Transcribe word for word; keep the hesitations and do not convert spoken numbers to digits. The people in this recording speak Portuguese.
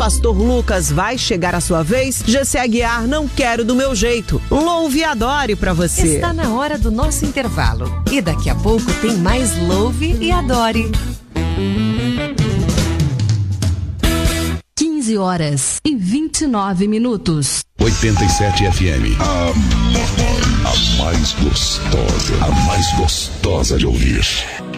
Pastor Lucas, vai chegar a sua vez? G C Aguiar, não quero do meu jeito. Louve e adore pra você. Está na hora do nosso intervalo. E daqui a pouco tem mais Louve e Adore. quinze horas e vinte e nove minutos. oitenta e sete F M. A, a mais gostosa. A mais gostosa de ouvir.